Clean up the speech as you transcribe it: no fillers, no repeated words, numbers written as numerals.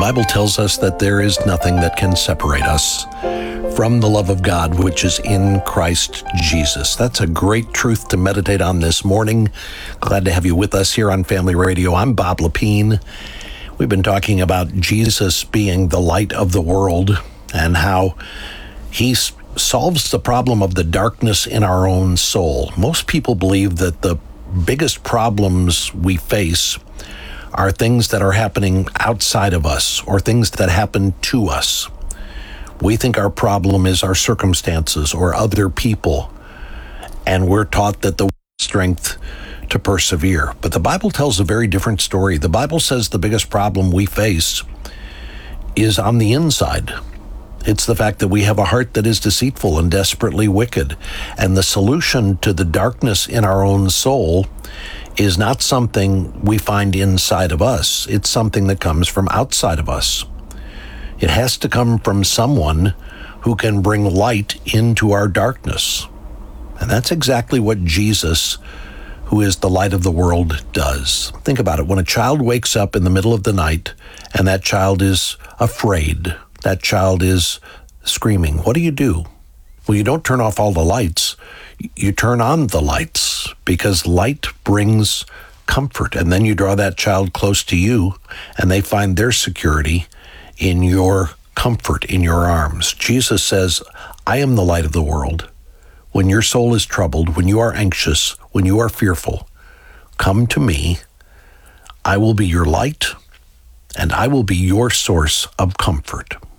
Bible tells us that there is nothing that can separate us from the love of God, which is in Christ Jesus. That's a great truth to meditate on this morning. Glad to have you with us here on Family Radio. I'm Bob Lepine. We've been talking about Jesus being the light of the world and how he solves the problem of the darkness in our own soul. Most people believe that the biggest problems we face are things that are happening outside of us or things that happen to us. We think our problem is our circumstances or other people, and we're taught that the strength to persevere. But the Bible tells a very different story. The Bible says the biggest problem we face is on the inside. It's the fact that we have a heart that is deceitful and desperately wicked. And the solution to the darkness in our own soul is not something we find inside of us. It's something that comes from outside of us. It has to come from someone who can bring light into our darkness. And that's exactly what Jesus, who is the light of the world, does. Think about it. When a child wakes up in the middle of the night and that child is afraid, that child is screaming, what do? Well, you don't turn off all the lights. You turn on the lights because light brings comfort. And then you draw that child close to you and they find their security in your comfort, in your arms. Jesus says, I am the light of the world. When your soul is troubled, when you are anxious, when you are fearful, come to me. I will be your light and I will be your source of comfort.